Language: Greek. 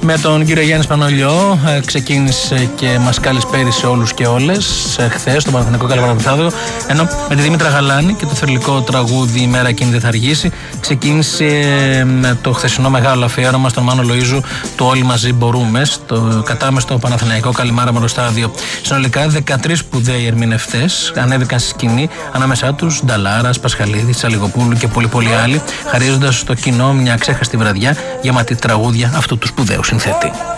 Με τον κύριο Γιάννη Σπανολιό ξεκίνησε και μας καλησπέρισε όλους και όλες χθες στο Παναθηναϊκό Καλαβαραπιθάδιο, ενώ με τη Δήμητρα Γαλάνη και το θρυλικό τραγούδι «Η μέρα εκείνη δεν θα αργήσει» ξεκίνησε το χθεσινό μεγάλο αφιέρωμα στον Μάνο Λοΐζου, το «Όλοι μαζί μπορούμε», στο κατάμεστο Παναθηναϊκό Καλιμάρα Μορροστάδιο. Συνολικά 13 σπουδαίοι ερμηνευτές ανέβηκαν στη σκηνή, ανάμεσά τους Νταλάρας, Πασχαλίδης, Τσαλιγοπούλου και πολλοί άλλοι, χαρίζοντας στο κοινό μια ξέχαστη βραδιά γεμάτη τραγούδια αυτού του σπουδαίου συνθέτη.